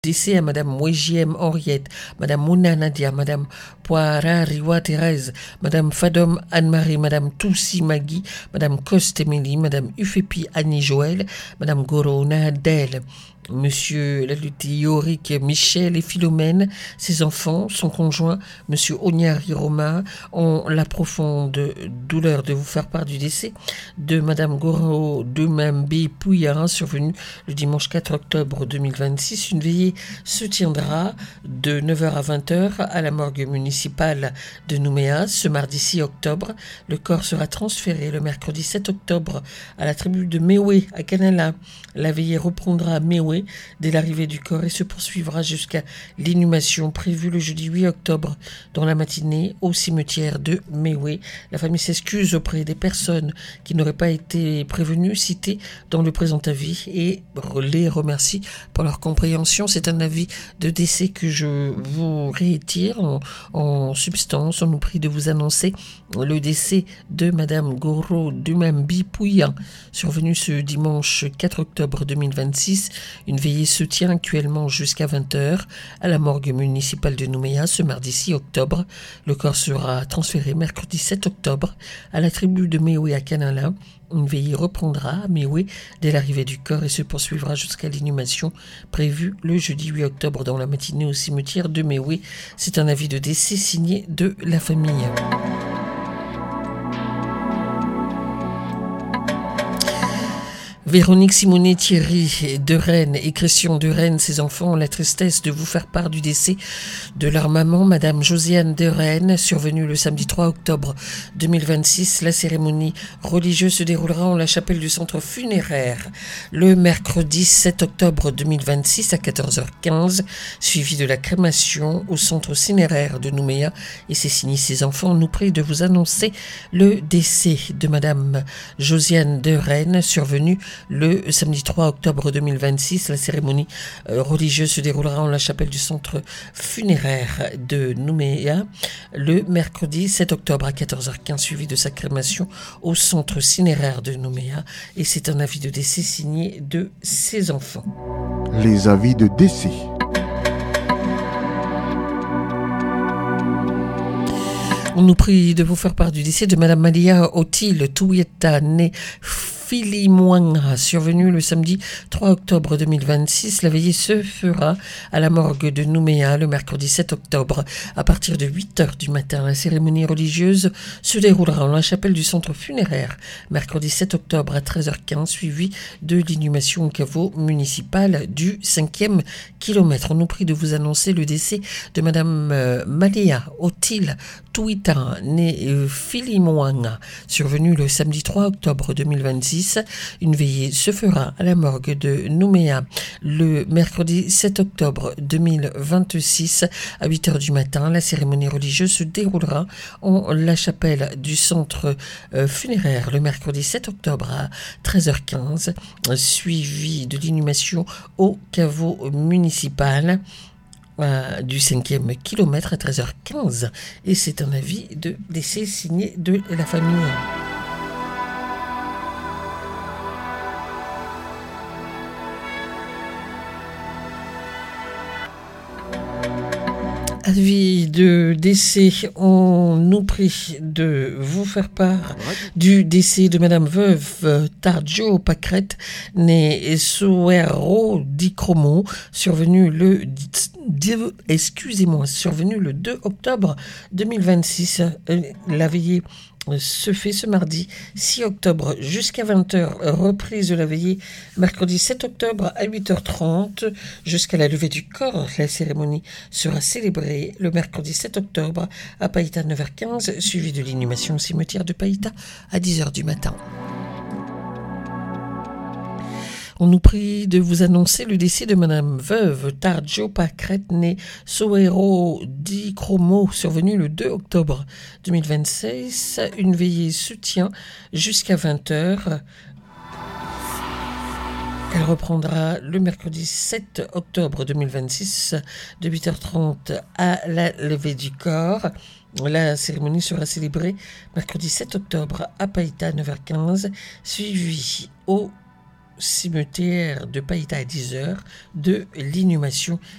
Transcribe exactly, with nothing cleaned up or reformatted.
Décès à Madame Mouejiem Henriette, Madame Mouna Nadia, Madame Poira Riwa Thérèse, Madame Fadom Anne-Marie, Madame Toussi Magui, Madame Coste Émilie, Madame Ufepi Annie Joël, Madame Goro Nadel, Monsieur Laluti Yorick Michel et Philomène, ses enfants, son conjoint, Monsieur Onyari Romain, ont la profonde douleur de vous faire part du décès de Madame Goro Demambi Pouya, survenue le dimanche quatre octobre deux mille vingt-six. Une veillée se tiendra de neuf heures à vingt heures à la morgue municipale de Nouméa. Ce mardi six octobre, le corps sera transféré le mercredi sept octobre à la tribu de Méoué à Canala. La veillée reprendra à Méoué dès l'arrivée du corps et se poursuivra jusqu'à l'inhumation prévue le jeudi huit octobre dans la matinée au cimetière de Méoué. La famille s'excuse auprès des personnes qui n'auraient pas été prévenues, citées dans le présent avis, et les remercie pour leur compréhension. C'est un avis de décès que je vous réitère en, en substance. On nous prie de vous annoncer le décès de Madame Goro Dumambi Pouya, survenue ce dimanche quatre octobre deux mille vingt-six. Une veillée se tient actuellement jusqu'à vingt heures à la morgue municipale de Nouméa ce mardi six octobre. Le corps sera transféré mercredi sept octobre à la tribu de Méoué à Canala. Une veillée reprendra à Méoué dès l'arrivée du corps et se poursuivra jusqu'à l'inhumation prévue le jeudi huit octobre dans la matinée au cimetière de Méoué. C'est un avis de décès signé de la famille. Véronique Simonet Thierry de Rennes et Christian de Rennes, ses enfants ont la tristesse de vous faire part du décès de leur maman, Madame Josiane de Rennes, survenue le samedi trois octobre deux mille vingt-six. La cérémonie religieuse se déroulera en la chapelle du centre funéraire le mercredi sept octobre deux mille vingt-six à quatorze heures quinze, suivi de la crémation au centre cinéraire de Nouméa. Et c'est signé ses enfants nous prient de vous annoncer le décès de Madame Josiane de Rennes, survenue le samedi trois octobre deux mille vingt-six. La cérémonie euh, religieuse se déroulera en la chapelle du centre funéraire de Nouméa le mercredi sept octobre à quatorze heures quinze, suivi de sa crémation au centre cinéraire de Nouméa. Et c'est un avis de décès signé de ses enfants. Les avis de décès. On nous prie de vous faire part du décès de Madame Malia Otil Touieta, née Filimouanga, survenue le samedi trois octobre deux mille vingt-six. La veillée se fera à la morgue de Nouméa le mercredi sept octobre à partir de huit heures du matin. La cérémonie religieuse se déroulera en la chapelle du centre funéraire mercredi sept octobre à treize heures quinze, suivi de l'inhumation au caveau municipal du cinquième kilomètre. On nous prie de vous annoncer le décès de Madame euh, Malia Otil Touita, née euh, Filimouanga, survenue le samedi trois octobre deux mille vingt-six. Une veillée se fera à la morgue de Nouméa le mercredi sept octobre deux mille vingt-six à huit heures du matin. La cérémonie religieuse se déroulera en la chapelle du centre euh, funéraire le mercredi sept octobre à treize heures quinze, suivi de l'inhumation au caveau municipal euh, du cinquième kilomètre à treize heures quinze. Et c'est un avis de décès signé de la famille. Avis de décès, on nous prie de vous faire part du décès de Madame Veuve Tarjo Pacrette, née Souero Di Cromo, survenue le excusez-moi, survenue le deux octobre deux mille vingt-six. La veillée se fait ce mardi six octobre jusqu'à vingt heures, reprise de la veillée mercredi sept octobre à huit heures trente jusqu'à la levée du corps. La cérémonie sera célébrée le mercredi sept octobre à Païta neuf heures quinze, suivi de l'inhumation au cimetière de Païta à dix heures du matin. On nous prie de vous annoncer le décès de Madame Veuve Tarjo Pacrette, née Souero Di Cromo, survenue le deux octobre deux mille vingt-six. Une veillée se tient jusqu'à vingt heures. Elle reprendra le mercredi sept octobre deux mille vingt-six de huit heures trente à la levée du corps. La cérémonie sera célébrée mercredi sept octobre à Païta neuf heures quinze, suivi au cimetière de Païta à dix heures de l'inhumation